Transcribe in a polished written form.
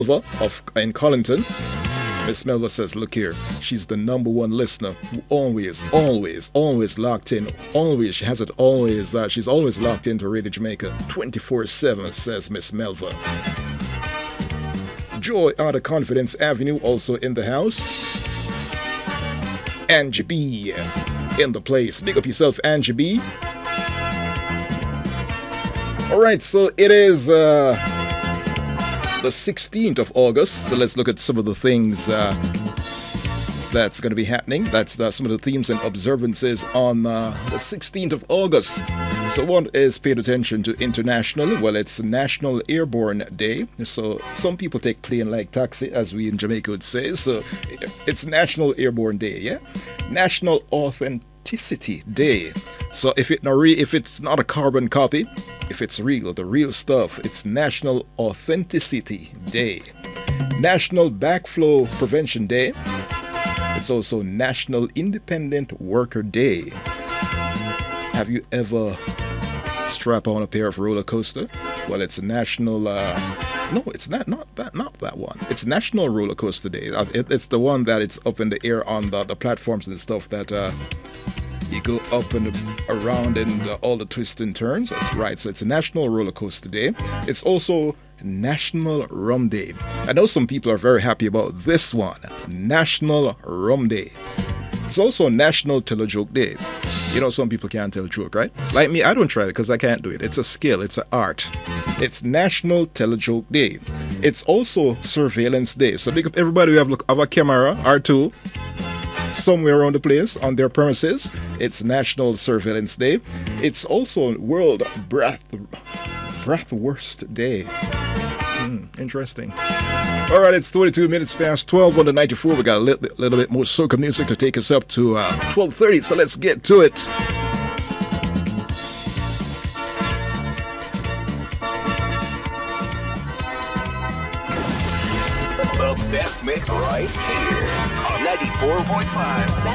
in Collington. Miss Melva says, look here, she's the number one listener who always locked in. Always, she has it always, she's always locked into Radio Jamaica 24/7, says Miss Melva. Joy out of Confidence Avenue, also in the house. Angie B in the place. Big up yourself, Angie B. Alright, so it is the 16th of August. So let's look at some of the things that's going to be happening. That's some of the themes and observances on the 16th of August. So one is paid attention to international. Well, it's National Airborne Day. So some people take plane like taxi, as we in Jamaica would say. So it's National Airborne Day, yeah? National Authenticity Day. So if it's not a carbon copy, if it's real, the real stuff, it's National Authenticity Day. National Backflow Prevention Day. It's also National Independent Worker Day. Have you ever strapped on a pair of roller coaster? Well, it's a national. No, it's not that one. It's National Roller Coaster Day. It's the one that it's up in the air on the platforms and stuff that you go up and around and all the twists and turns. That's right. So it's a National Roller Coaster Day. It's also National Rum Day. I know some people are very happy about this one. National Rum Day. It's also National Tell a Joke Day. You know, some people can't tell a joke, right? Like me, I don't try it because I can't do it. It's a skill. It's an art. It's National Tell a Joke Day. It's also Surveillance Day. So big up everybody who have a camera or two somewhere around the place on their premises. It's National Surveillance Day. It's also World Bratwurst Day. Interesting. All right, it's 22 minutes past 12 on the 94. We got a little bit more soca music to take us up to 12:30. So let's get to it. The best mix right here on 94.5.